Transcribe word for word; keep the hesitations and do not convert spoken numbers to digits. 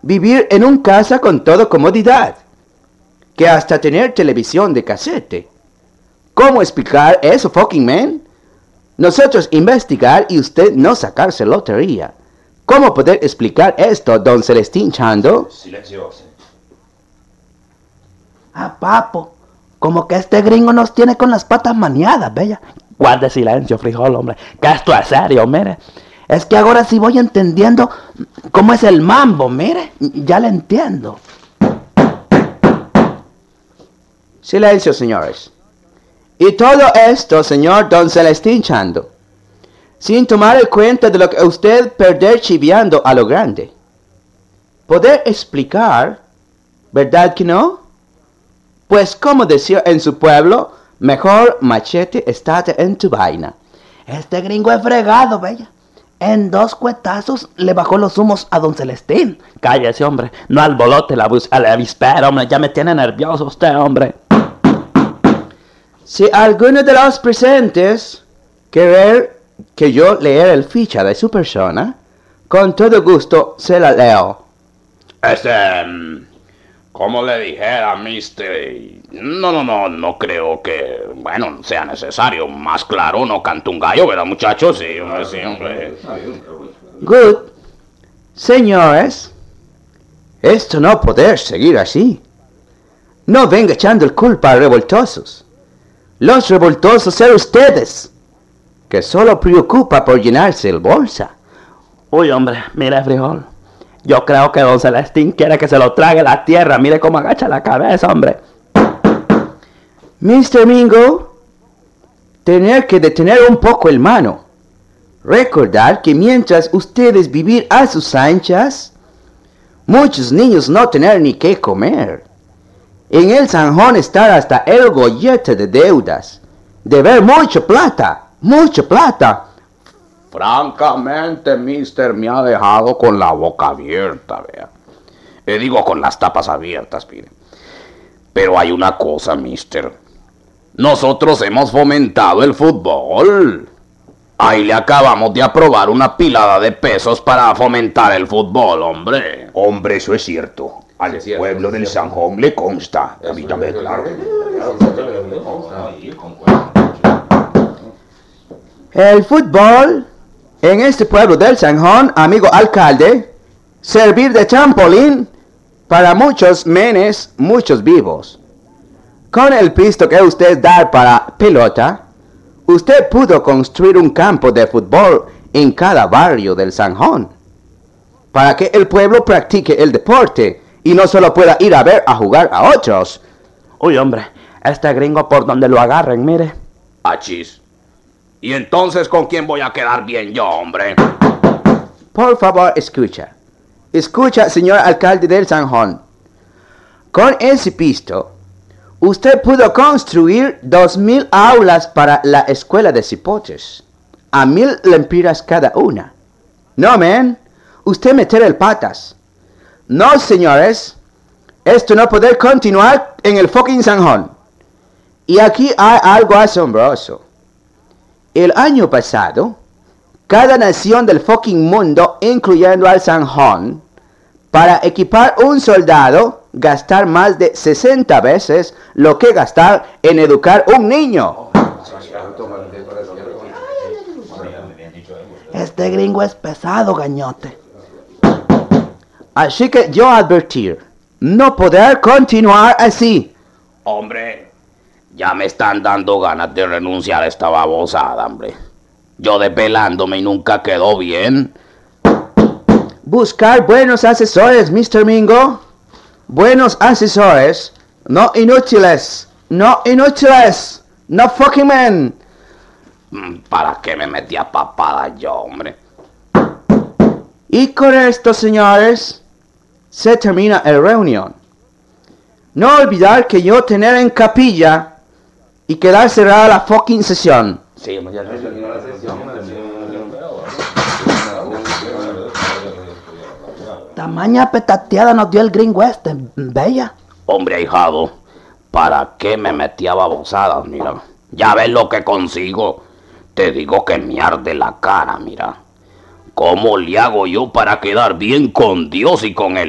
vivir en un casa con toda comodidad, que hasta tener televisión de casete. ¿Cómo explicar eso, fucking man? Nosotros investigar y usted no sacarse lotería. ¿Cómo poder explicar esto, don Celestín Chando? Silencio. Ah, papo, como que este gringo nos tiene con las patas maniadas, bella. Guarde silencio, frijol, hombre, que esto es serio, mire. Es que ahora sí voy entendiendo cómo es el mambo, mire, ya le entiendo. Silencio, señores. Y todo esto, señor don Celestín Chando, sin tomar en cuenta de lo que usted perder chiviando a lo grande. ¿Poder explicar? ¿Verdad que no? Pues como decía en su pueblo, mejor machete estate en tu vaina. Este gringo es fregado, bella. En dos cuetazos le bajó los humos a don Celestín. Cállese, hombre, no alborote la bus al avispero, hombre, ya me tiene nervioso usted, hombre. Si alguno de los presentes querer que yo lea el ficha de su persona, con todo gusto se la leo. Este, como le dijera, mister, no, no, no, no creo que, bueno, sea necesario. Más claro, no canta un gallo, ¿verdad, muchachos? Sí, hombre, sí, hombre. Good. Señores, esto no poder seguir así. No venga echando el culpa a revoltosos. Los revoltosos son ustedes, que solo preocupa por llenarse el bolsa. Uy, hombre, mire, frijol. Yo creo que don Celestín quiere que se lo trague la tierra. Mire cómo agacha la cabeza, hombre. mister Mingo, tener que detener un poco el mano. Recordar que mientras ustedes vivir a sus anchas, muchos niños no tener ni qué comer. En el Sanjón estar hasta el gollete de deudas. Deber mucha plata, mucha plata. Francamente, mister, me ha dejado con la boca abierta, vea. Eh, digo, con las tapas abiertas, mire. Pero hay una cosa, mister. Nosotros hemos fomentado el fútbol. Ahí le acabamos de aprobar una pilada de pesos para fomentar el fútbol, hombre. Hombre, eso es cierto. Al pueblo del Sanjón le consta. A mí también, claro. El fútbol en este pueblo del Sanjón, amigo alcalde, servir de trampolín para muchos menes, muchos vivos. Con el pisto que usted da para pelota, usted pudo construir un campo de fútbol en cada barrio del Sanjón, para que el pueblo practique el deporte y no solo pueda ir a ver a jugar a otros. Uy, hombre, este gringo por donde lo agarren, mire. Achis. ¿Y entonces con quién voy a quedar bien yo, hombre? Por favor, escucha. Escucha, señor alcalde del Sanjón. Con ese pisto, usted pudo construir dos mil aulas para la escuela de cipotes, a mil lempiras cada una. No, man, usted meter el patas. No, señores, esto no puede continuar en el fucking Sanjón. Y aquí hay algo asombroso. El año pasado, cada nación del fucking mundo, incluyendo al Sanjón, para equipar un soldado, gastar más de sesenta veces lo que gastar en educar un niño. Este gringo es pesado, gañote. Así que yo advertir, no poder continuar así. Hombre, ya me están dando ganas de renunciar a esta babosada, hombre. Yo desvelándome y nunca quedó bien. Buscar buenos asesores, mister Mingo. Buenos asesores, no inútiles, no inútiles, no fucking men. ¿Para qué me metí a papada yo, hombre? Y con esto, señores, se termina la reunión. No olvidar que yo tener en capilla y quedar cerrada la fucking sesión. Sí, ya se terminó la sesión. Tamaña petateada nos dio el gringo este, bella. Hombre ahijado, ¿para qué me metí a babosadas? Mira, ya ves lo que consigo. Te digo que me arde la cara, mira. ¿Cómo le hago yo para quedar bien con Dios y con el